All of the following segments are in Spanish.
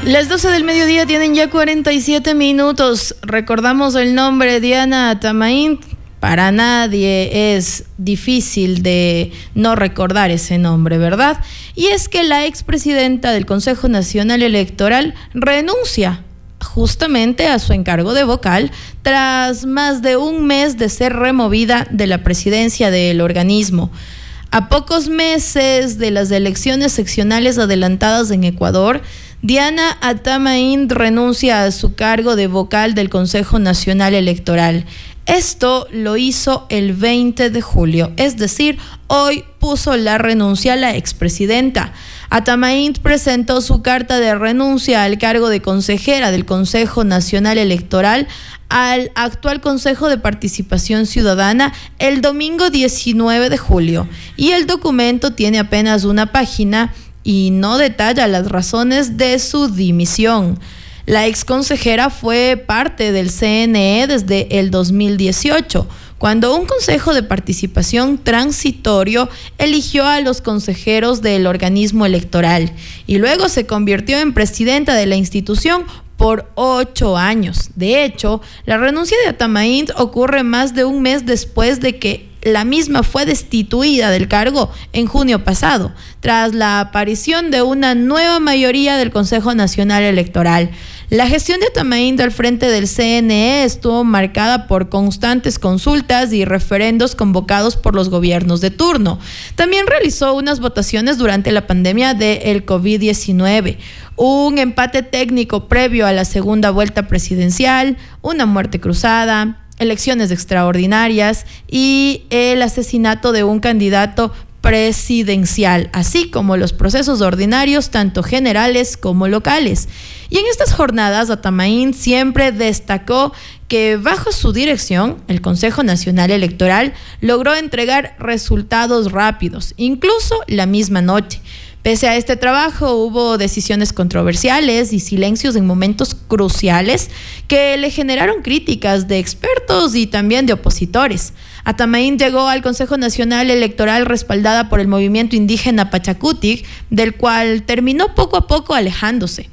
Las 12 del mediodía tienen ya 47 minutos. Recordamos el nombre Diana Atamaín. Para nadie es difícil de no recordar ese nombre, ¿verdad? Y es que la expresidenta del Consejo Nacional Electoral renuncia justamente a su encargo de vocal tras más de un mes de ser removida de la presidencia del organismo. A pocos meses de las elecciones seccionales adelantadas en Ecuador, Diana Atamaín renuncia a su cargo de vocal del Consejo Nacional Electoral. Esto lo hizo el 20 de julio, es decir, hoy puso la renuncia a la expresidenta. Atamaín presentó su carta de renuncia al cargo de consejera del Consejo Nacional Electoral al actual Consejo de Participación Ciudadana el domingo 19 de julio. Y el documento tiene apenas una página y no detalla las razones de su dimisión. La exconsejera fue parte del CNE desde el 2018, cuando un consejo de participación transitorio eligió a los consejeros del organismo electoral y luego se convirtió en presidenta de la institución por 8 años. De hecho, la renuncia de Atamaín ocurre más de un mes después de que la misma fue destituida del cargo en junio pasado, tras la aparición de una nueva mayoría del Consejo Nacional Electoral. La gestión de Atamaín al frente del CNE estuvo marcada por constantes consultas y referendos convocados por los gobiernos de turno. También realizó unas votaciones durante la pandemia del COVID-19, un empate técnico previo a la segunda vuelta presidencial, una muerte cruzada, elecciones extraordinarias y el asesinato de un candidato presidencial, así como los procesos ordinarios tanto generales como locales. Y en estas jornadas Atamaín siempre destacó que bajo su dirección el Consejo Nacional Electoral logró entregar resultados rápidos, incluso la misma noche. Pese a este trabajo, hubo decisiones controversiales y silencios en momentos cruciales que le generaron críticas de expertos y también de opositores. Atamaín llegó al Consejo Nacional Electoral respaldada por el movimiento indígena Pachacutic, del cual terminó poco a poco alejándose.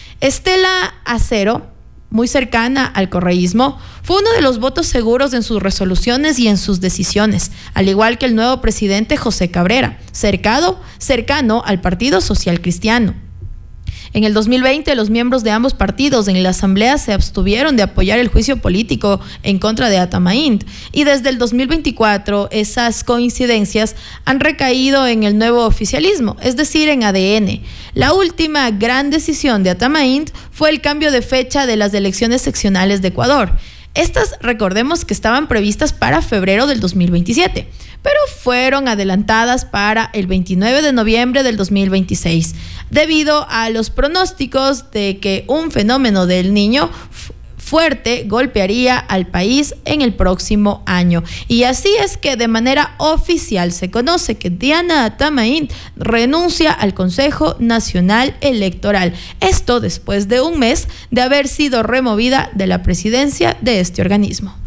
Estela Acero, muy cercana al correísmo, fue uno de los votos seguros en sus resoluciones y en sus decisiones, al igual que el nuevo presidente José Cabrera, cercano al Partido Social Cristiano. En el 2020, los miembros de ambos partidos en la asamblea se abstuvieron de apoyar el juicio político en contra de Atamaín, y desde el 2024 esas coincidencias han recaído en el nuevo oficialismo, es decir, en ADN. La última gran decisión de Atamaín fue el cambio de fecha de las elecciones seccionales de Ecuador. Estas, recordemos que estaban previstas para febrero del 2027, pero fueron adelantadas para el 29 de noviembre del 2026, debido a los pronósticos de que un fenómeno del Niño fuerte golpearía al país en el próximo año. Y así es que de manera oficial se conoce que Diana Atamaín renuncia al Consejo Nacional Electoral. Esto después de un mes de haber sido removida de la presidencia de este organismo.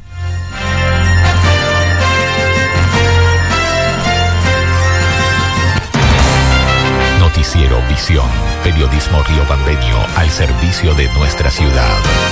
Noticiero Visión, periodismo riobambeño al servicio de nuestra ciudad.